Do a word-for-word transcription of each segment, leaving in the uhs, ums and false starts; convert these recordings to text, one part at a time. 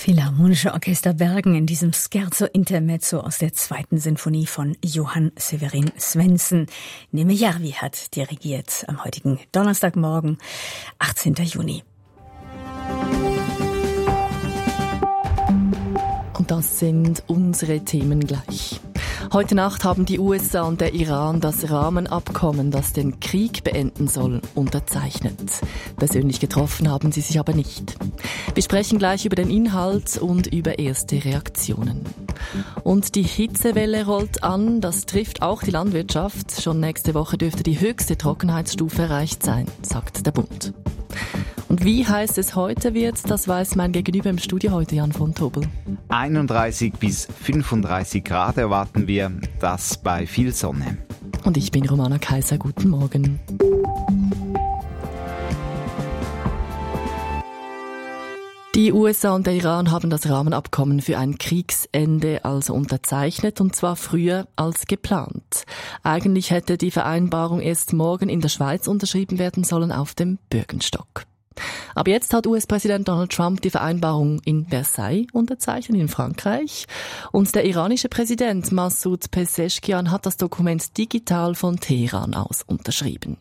Philharmonische Orchester Bergen in diesem Scherzo Intermezzo aus der zweiten Sinfonie von Johann Severin Svendsen. Neme Järvi hat dirigiert am heutigen Donnerstagmorgen, achtzehnten Juni. Und das sind unsere Themen gleich. Heute Nacht haben die U S A und der Iran das Rahmenabkommen, das den Krieg beenden soll, unterzeichnet. Persönlich getroffen haben sie sich aber nicht. Wir sprechen gleich über den Inhalt und über erste Reaktionen. Und die Hitzewelle rollt an, das trifft auch die Landwirtschaft. Schon nächste Woche dürfte die höchste Trockenheitsstufe erreicht sein, sagt der Bund. Und wie heiß es heute wird, das weiß mein Gegenüber im Studio heute, Jan von Tobel. einunddreißig bis fünfunddreißig Grad erwarten wir, das bei viel Sonne. Und ich bin Romana Kaiser, guten Morgen. Die U S A und der Iran haben das Rahmenabkommen für ein Kriegsende also unterzeichnet, und zwar früher als geplant. Eigentlich hätte die Vereinbarung erst morgen in der Schweiz unterschrieben werden sollen auf dem Bürgenstock. Aber jetzt hat U S-Präsident Donald Trump die Vereinbarung in Versailles unterzeichnet, in Frankreich. Und der iranische Präsident Massoud Pezeshkian hat das Dokument digital von Teheran aus unterschrieben.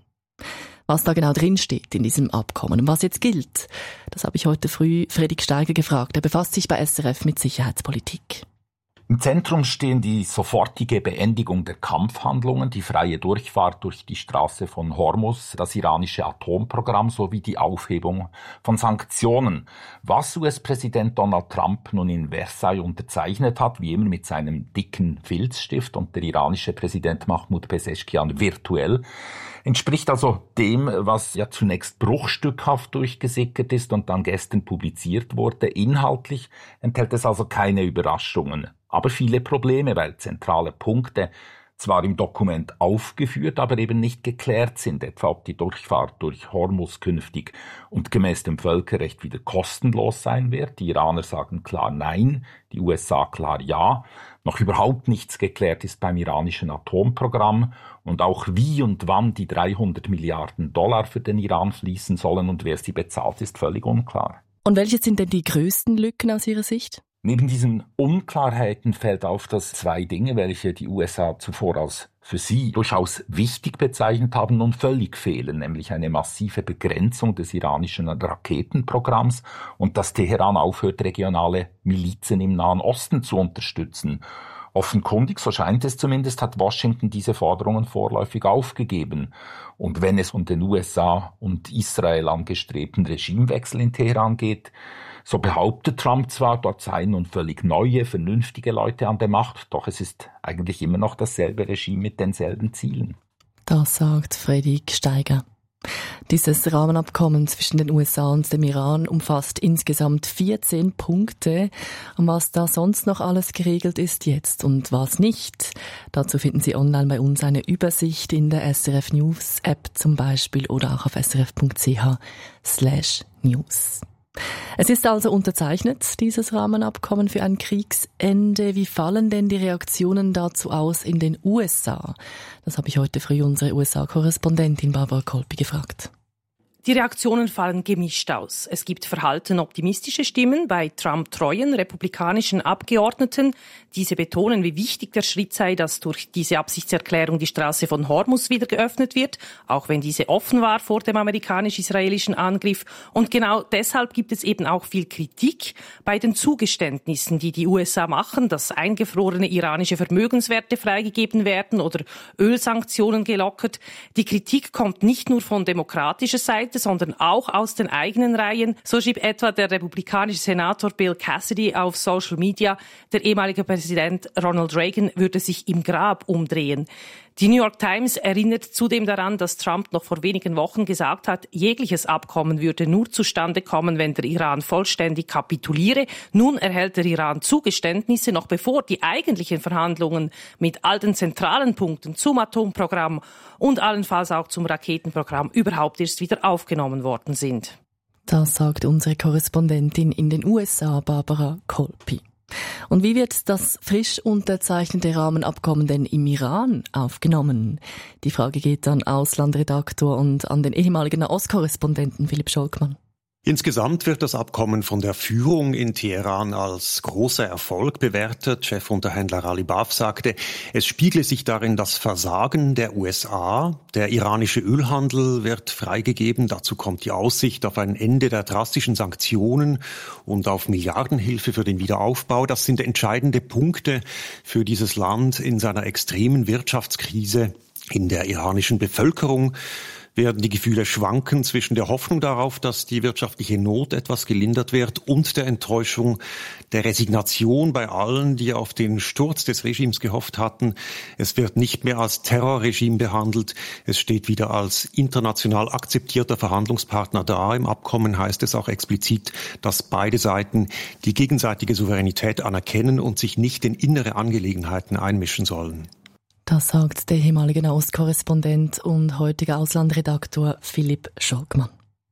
Was da genau drinsteht in diesem Abkommen und was jetzt gilt, das habe ich heute früh Fredrik Steiger gefragt. Er befasst sich bei S R F mit Sicherheitspolitik. Im Zentrum stehen die sofortige Beendigung der Kampfhandlungen, die freie Durchfahrt durch die Straße von Hormuz, das iranische Atomprogramm sowie die Aufhebung von Sanktionen. Was U S-Präsident Donald Trump nun in Versailles unterzeichnet hat, wie immer mit seinem dicken Filzstift, und der iranische Präsident Mahmoud Pezeshkian virtuell, entspricht also dem, was ja zunächst bruchstückhaft durchgesickert ist und dann gestern publiziert wurde. Inhaltlich enthält es also keine Überraschungen, aber viele Probleme, weil zentrale Punkte zwar im Dokument aufgeführt, aber eben nicht geklärt sind, etwa ob die Durchfahrt durch Hormuz künftig und gemäß dem Völkerrecht wieder kostenlos sein wird. Die Iraner sagen klar nein, die U S A klar ja. Noch überhaupt nichts geklärt ist beim iranischen Atomprogramm und auch wie und wann die dreihundert Milliarden Dollar für den Iran fließen sollen und wer sie bezahlt, ist völlig unklar. Und welche sind denn die größten Lücken aus Ihrer Sicht? Neben diesen Unklarheiten fällt auf, dass zwei Dinge, welche die U S A zuvor als für sie durchaus wichtig bezeichnet haben, nun völlig fehlen, nämlich eine massive Begrenzung des iranischen Raketenprogramms und dass Teheran aufhört, regionale Milizen im Nahen Osten zu unterstützen. Offenkundig, so scheint es zumindest, hat Washington diese Forderungen vorläufig aufgegeben. Und wenn es um den U S A und Israel angestrebten Regimewechsel in Teheran geht, so behauptet Trump zwar, dort seien nun völlig neue, vernünftige Leute an der Macht, doch es ist eigentlich immer noch dasselbe Regime mit denselben Zielen. Das sagt Fredrik Steiger. Dieses Rahmenabkommen zwischen den U S A und dem Iran umfasst insgesamt vierzehn Punkte. Und was da sonst noch alles geregelt ist jetzt und was nicht, dazu finden Sie online bei uns eine Übersicht in der S R F News App zum Beispiel oder auch auf srf.ch slash news. Es ist also unterzeichnet, dieses Rahmenabkommen für ein Kriegsende. Wie fallen denn die Reaktionen dazu aus in den U S A? Das habe ich heute früh unsere U S A-Korrespondentin Barbara Kolpi gefragt. Die Reaktionen fallen gemischt aus. Es gibt verhalten optimistische Stimmen bei Trump-treuen republikanischen Abgeordneten. Diese betonen, wie wichtig der Schritt sei, dass durch diese Absichtserklärung die Straße von Hormuz wieder geöffnet wird, auch wenn diese offen war vor dem amerikanisch-israelischen Angriff. Und genau deshalb gibt es eben auch viel Kritik bei den Zugeständnissen, die die U S A machen, dass eingefrorene iranische Vermögenswerte freigegeben werden oder Ölsanktionen gelockert. Die Kritik kommt nicht nur von demokratischer Seite, sondern auch aus den eigenen Reihen. So schrieb etwa der republikanische Senator Bill Cassidy auf Social Media, der ehemalige Präsident Ronald Reagan würde sich im Grab umdrehen. Die New York Times erinnert zudem daran, dass Trump noch vor wenigen Wochen gesagt hat, jegliches Abkommen würde nur zustande kommen, wenn der Iran vollständig kapituliere. Nun erhält der Iran Zugeständnisse, noch bevor die eigentlichen Verhandlungen mit all den zentralen Punkten zum Atomprogramm und allenfalls auch zum Raketenprogramm überhaupt erst wieder aufgenommen worden sind. Das sagt unsere Korrespondentin in den U S A, Barbara Kolpi. Und wie wird das frisch unterzeichnete Rahmenabkommen denn im Iran aufgenommen? Die Frage geht an Auslandredaktor und an den ehemaligen Ostkorrespondenten Philipp Scholkmann. Insgesamt wird das Abkommen von der Führung in Teheran als großer Erfolg bewertet. Chefunterhändler Ali Baf sagte, es spiegle sich darin das Versagen der U S A. Der iranische Ölhandel wird freigegeben. Dazu kommt die Aussicht auf ein Ende der drastischen Sanktionen und auf Milliardenhilfe für den Wiederaufbau. Das sind entscheidende Punkte für dieses Land in seiner extremen Wirtschaftskrise. In der iranischen Bevölkerung werden die Gefühle schwanken zwischen der Hoffnung darauf, dass die wirtschaftliche Not etwas gelindert wird, und der Enttäuschung, der Resignation bei allen, die auf den Sturz des Regimes gehofft hatten. Es wird nicht mehr als Terrorregime behandelt. Es steht wieder als international akzeptierter Verhandlungspartner da. Im Abkommen heißt es auch explizit, dass beide Seiten die gegenseitige Souveränität anerkennen und sich nicht in innere Angelegenheiten einmischen sollen. Das sagt der ehemalige Nahostkorrespondent und heutige Auslandredaktor Philipp Scholkmann.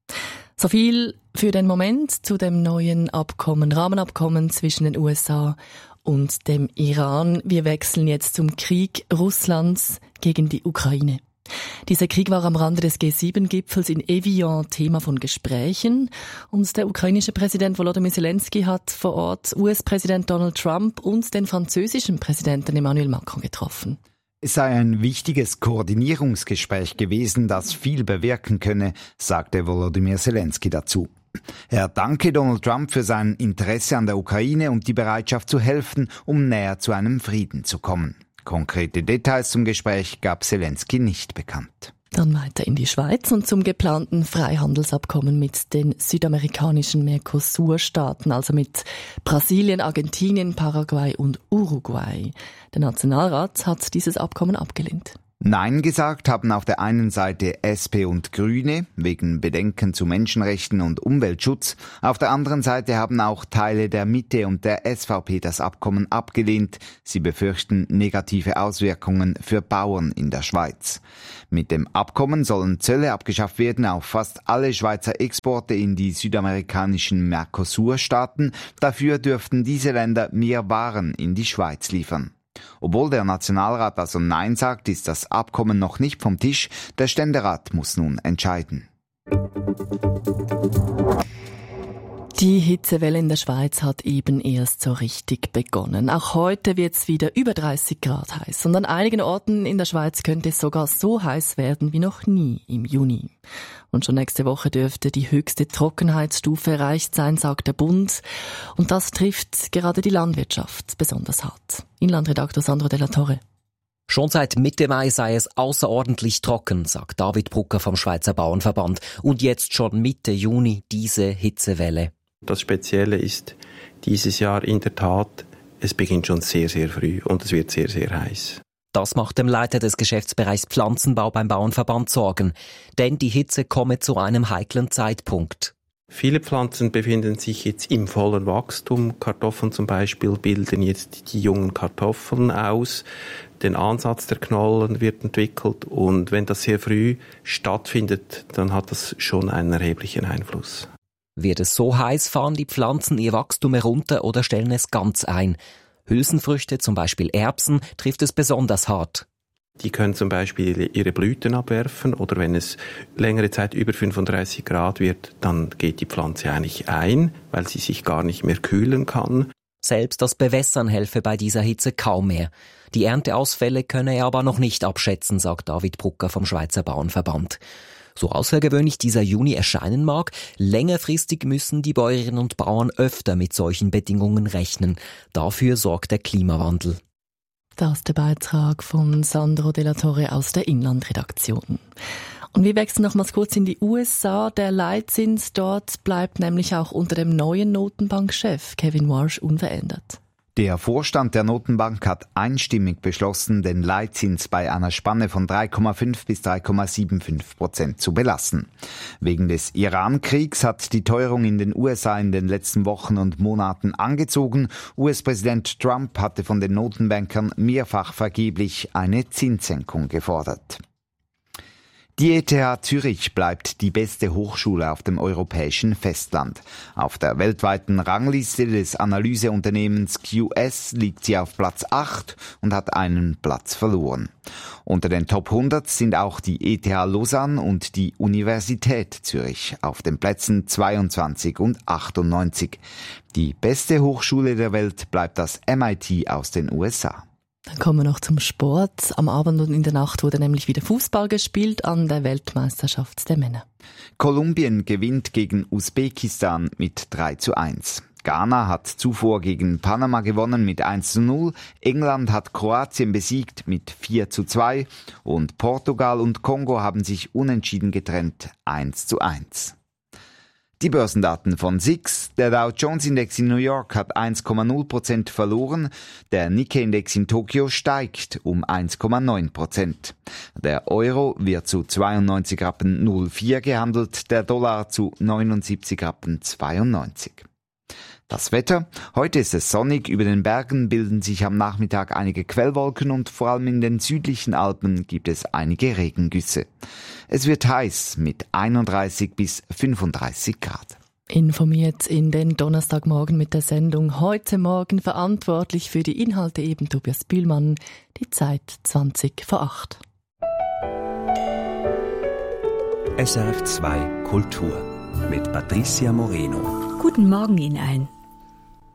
So viel für den Moment zu dem neuen Abkommen, Rahmenabkommen zwischen den U S A und dem Iran. Wir wechseln jetzt zum Krieg Russlands gegen die Ukraine. Dieser Krieg war am Rande des G sieben Gipfels in Evian Thema von Gesprächen, und der ukrainische Präsident Volodymyr Zelensky hat vor Ort U S-Präsident Donald Trump und den französischen Präsidenten Emmanuel Macron getroffen. Es sei ein wichtiges Koordinierungsgespräch gewesen, das viel bewirken könne, sagte Volodymyr Zelensky dazu. Er danke Donald Trump für sein Interesse an der Ukraine und die Bereitschaft zu helfen, um näher zu einem Frieden zu kommen. Konkrete Details zum Gespräch gab Zelensky nicht bekannt. Dann weiter in die Schweiz und zum geplanten Freihandelsabkommen mit den südamerikanischen Mercosur-Staaten, also mit Brasilien, Argentinien, Paraguay und Uruguay. Der Nationalrat hat dieses Abkommen abgelehnt. Nein gesagt haben auf der einen Seite S P und Grüne wegen Bedenken zu Menschenrechten und Umweltschutz. Auf der anderen Seite haben auch Teile der Mitte und der S V P das Abkommen abgelehnt. Sie befürchten negative Auswirkungen für Bauern in der Schweiz. Mit dem Abkommen sollen Zölle abgeschafft werden auf fast alle Schweizer Exporte in die südamerikanischen Mercosur-Staaten. Dafür dürften diese Länder mehr Waren in die Schweiz liefern. Obwohl der Nationalrat also Nein sagt, ist das Abkommen noch nicht vom Tisch. Der Ständerat muss nun entscheiden. Die Hitzewelle in der Schweiz hat eben erst so richtig begonnen. Auch heute wird es wieder über dreißig Grad heiß. Und an einigen Orten in der Schweiz könnte es sogar so heiß werden wie noch nie im Juni. Und schon nächste Woche dürfte die höchste Trockenheitsstufe erreicht sein, sagt der Bund. Und das trifft gerade die Landwirtschaft besonders hart. Inlandredaktor Sandro Della Torre. Schon seit Mitte Mai sei es außerordentlich trocken, sagt David Brucker vom Schweizer Bauernverband. Und jetzt schon Mitte Juni diese Hitzewelle. Das Spezielle ist dieses Jahr in der Tat, es beginnt schon sehr, sehr früh und es wird sehr, sehr heiß. Das macht dem Leiter des Geschäftsbereichs Pflanzenbau beim Bauernverband Sorgen. Denn die Hitze komme zu einem heiklen Zeitpunkt. Viele Pflanzen befinden sich jetzt im vollen Wachstum. Kartoffeln zum Beispiel bilden jetzt die jungen Kartoffeln aus. Der Ansatz der Knollen wird entwickelt. Und wenn das sehr früh stattfindet, dann hat das schon einen erheblichen Einfluss. Wird es so heiß, fahren die Pflanzen ihr Wachstum herunter oder stellen es ganz ein. Hülsenfrüchte, zum Beispiel Erbsen, trifft es besonders hart. Die können zum Beispiel ihre Blüten abwerfen oder wenn es längere Zeit über fünfunddreißig Grad wird, dann geht die Pflanze eigentlich ein, weil sie sich gar nicht mehr kühlen kann. Selbst das Bewässern helfe bei dieser Hitze kaum mehr. Die Ernteausfälle könne er aber noch nicht abschätzen, sagt David Brucker vom Schweizer Bauernverband. So außergewöhnlich dieser Juni erscheinen mag, längerfristig müssen die Bäuerinnen und Bauern öfter mit solchen Bedingungen rechnen. Dafür sorgt der Klimawandel. Das ist der Beitrag von Sandro Della Torre aus der Inlandredaktion. Und wir wechseln nochmals kurz in die U S A. Der Leitzins dort bleibt nämlich auch unter dem neuen Notenbankchef Kevin Warsh unverändert. Der Vorstand der Notenbank hat einstimmig beschlossen, den Leitzins bei einer Spanne von drei Komma fünf bis drei Komma fünfundsiebzig Prozent zu belassen. Wegen des Iran-Kriegs hat die Teuerung in den U S A in den letzten Wochen und Monaten angezogen. U S-Präsident Trump hatte von den Notenbankern mehrfach vergeblich eine Zinssenkung gefordert. Die E T H Zürich bleibt die beste Hochschule auf dem europäischen Festland. Auf der weltweiten Rangliste des Analyseunternehmens Q S liegt sie auf Platz acht und hat einen Platz verloren. Unter den Top hundert sind auch die E T H Lausanne und die Universität Zürich auf den Plätzen zweiundzwanzig und achtundneunzig. Die beste Hochschule der Welt bleibt das M I T aus den U S A. Dann kommen wir noch zum Sport. Am Abend und in der Nacht wurde nämlich wieder Fußball gespielt an der Weltmeisterschaft der Männer. Kolumbien gewinnt gegen Usbekistan mit drei zu eins. Ghana hat zuvor gegen Panama gewonnen mit eins zu null. England hat Kroatien besiegt mit vier zu zwei. Und Portugal und Kongo haben sich unentschieden getrennt eins zu eins. Die Börsendaten von S I X. Der Dow Jones Index in New York hat eins Komma null Prozent verloren. Der Nikkei Index in Tokio steigt um eins Komma neun Prozent. Der Euro wird zu zweiundneunzig Rappen null vier gehandelt, der Dollar zu neunundsiebzig Rappen zweiundneunzig. Das Wetter. Heute ist es sonnig. Über den Bergen bilden sich am Nachmittag einige Quellwolken und vor allem in den südlichen Alpen gibt es einige Regengüsse. Es wird heiß mit einunddreißig bis fünfunddreißig Grad. Informiert in den Donnerstagmorgen mit der Sendung Heute Morgen, verantwortlich für die Inhalte eben Tobias Bühlmann. Die Zeit zwanzig vor acht. S R F zwei Kultur mit Patricia Moreno. Guten Morgen Ihnen allen.